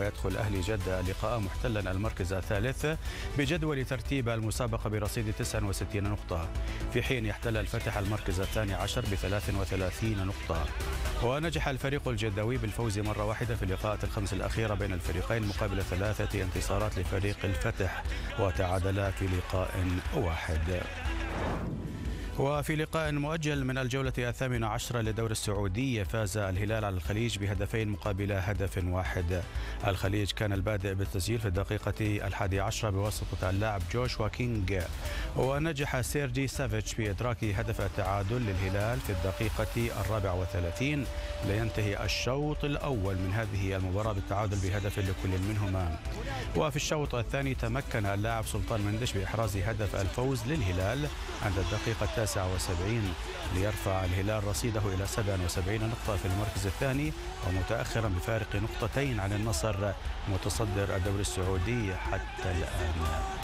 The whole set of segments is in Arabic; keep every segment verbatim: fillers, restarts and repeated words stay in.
ويدخل أهلي جدة اللقاء محتلا المركز الثالث بجدول ترتيب المسابقة برصيد تسعة وستين نقطة، في حين يحتل الفتح المركز الثاني عشر بثلاث وثلاثين نقطة. ونجح الفريق الجدوي بالفوز مرة واحدة في اللقاءات الخمس الأخيرة بين الفريقين مقابل ثلاثة انتصارات لفريق الفتح، وتعادلا في لقاء واحد. وفي لقاء مؤجل من الجولة الثامنة عشرة للدوري السعودي فاز الهلال على الخليج بهدفين مقابل هدف واحد. الخليج كان البادئ بالتسجيل في الدقيقة الحادية عشرة بواسطة اللاعب جوشوا كينغ، ونجح سيرجي سافيتش بإدراك هدف التعادل للهلال في الدقيقة الرابعة والثلاثين لينتهي الشوط الأول من هذه المباراة بالتعادل بهدف لكل منهما. وفي الشوط الثاني تمكن اللاعب سلطان مندش بإحراز هدف الفوز للهلال عند الدقيقة التاسعة والسبعين ليرفع الهلال رصيده إلى سبعة وسبعين نقطة في المركز الثاني، ومتأخرا بفارق نقطتين عن النصر متصدر الدوري السعودي حتى الآن.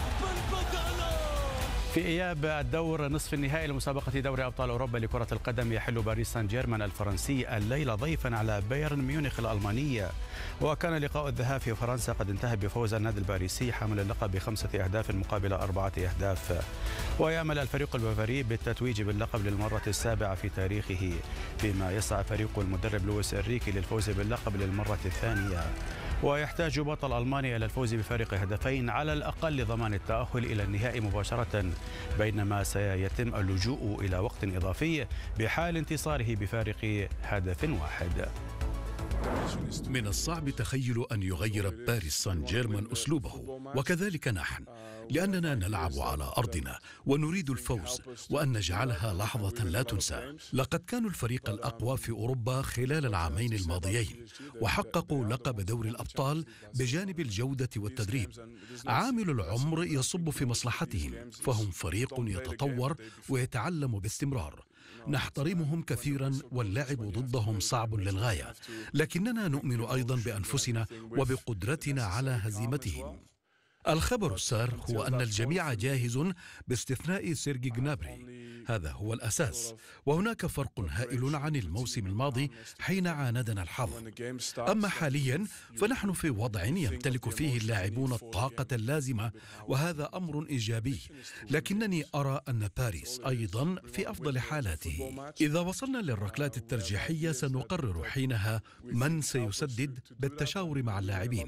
في إياب الدور نصف النهائي لمسابقة دوري أبطال أوروبا لكرة القدم يحل باريس سان جيرمان الفرنسي الليلة ضيفا على بايرن ميونخ الألمانية. وكان لقاء الذهاب في فرنسا قد انتهى بفوز النادي الباريسي حامل اللقب بخمسة أهداف مقابل أربعة أهداف. ويأمل الفريق البافاري بالتتويج باللقب للمرة السابعة في تاريخه، فيما يسعى فريق المدرب لويس إنريكي للفوز باللقب للمرة الثانية. ويحتاج بطل ألمانيا إلى الفوز بفارق هدفين على الأقل لضمان التأهل إلى النهائي مباشرة، بينما سيتم اللجوء إلى وقت إضافي بحال انتصاره بفارق هدف واحد. من الصعب تخيل أن يغير باريس سان جيرمان أسلوبه، وكذلك نحن، لأننا نلعب على أرضنا ونريد الفوز وأن نجعلها لحظة لا تنسى. لقد كانوا الفريق الأقوى في أوروبا خلال العامين الماضيين، وحققوا لقب دوري الأبطال بجانب الجودة والتدريب. عامل العمر يصب في مصلحتهم، فهم فريق يتطور ويتعلم باستمرار. نحترمهم كثيرا واللعب ضدهم صعب للغاية، لكننا نؤمن أيضا بأنفسنا وبقدرتنا على هزيمتهم. الخبر السار هو أن الجميع جاهز باستثناء سيرجي جنابري، هذا هو الأساس، وهناك فرق هائل عن الموسم الماضي حين عاندنا الحظ. أما حاليا فنحن في وضع يمتلك فيه اللاعبون الطاقة اللازمة، وهذا أمر إيجابي، لكنني أرى أن باريس أيضا في أفضل حالاته. إذا وصلنا للركلات الترجيحية سنقرر حينها من سيسدد بالتشاور مع اللاعبين.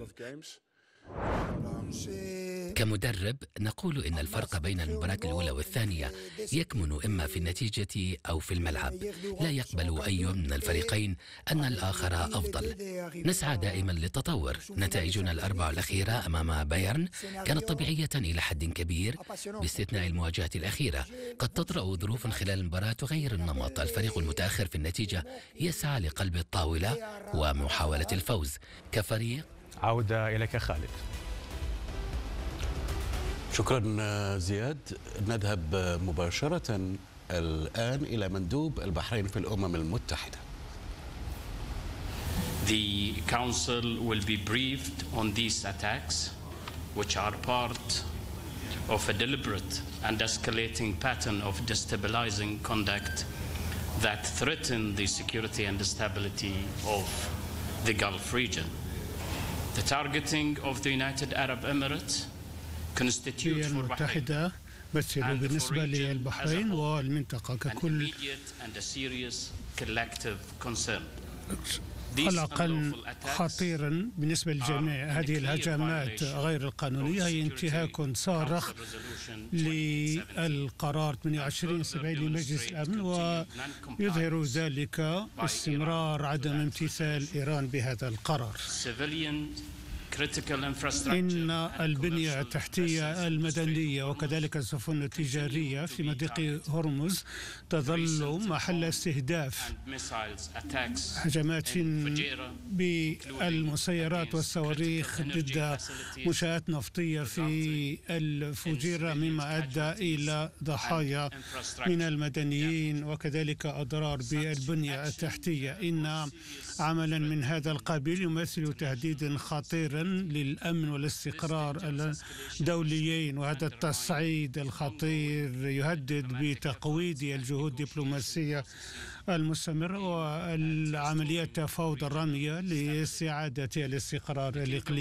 كمدرب نقول إن الفرق بين المباراة الأولى والثانية يكمن إما في النتيجة أو في الملعب. لا يقبل أي من الفريقين أن الآخر أفضل. نسعى دائما للتطور. نتائجنا الأربع الأخيرة أمام بايرن كانت طبيعية إلى حد كبير باستثناء المواجهة الأخيرة. قد تطرأ ظروف خلال المباراة تغير النمط. الفريق المتأخر في النتيجة يسعى لقلب الطاولة ومحاولة الفوز كفريق. عودة إليك خالد. شكرا زياد. نذهب مباشرة الآن إلى مندوب البحرين في الأمم المتحدة. The Council will be briefed on these attacks, which are part of a deliberate and escalating pattern of destabilizing conduct that threaten the security and stability of the Gulf region. The targeting of the United Arab Emirates constitutes for Bahrain مثل بالنسبة للبحرين والمنطقة ككل قلقا خطيرا بالنسبة للجميع. هذه الهجمات غير القانونية هي انتهاك صارخ للقرار ثمانية وعشرين سبعين لمجلس الأمن، ويظهر ذلك استمرار عدم امتثال إيران بهذا القرار. إن البنية التحتية المدنية وكذلك السفن التجارية في مضيق هرمز تظل محل استهداف هجمات بالمسيرات والصواريخ ضد منشآت نفطية في الفجيرة، مما أدى إلى ضحايا من المدنيين وكذلك أضرار بالبنية التحتية. إن عملا من هذا القبيل يمثل تهديد خطير للأمن والاستقرار الدوليين، وهذا التصعيد الخطير يهدد بتقويض الجهود الدبلوماسية المستمرة والعمليات التفاوض الرامية لاستعادة الاستقرار الإقليمي.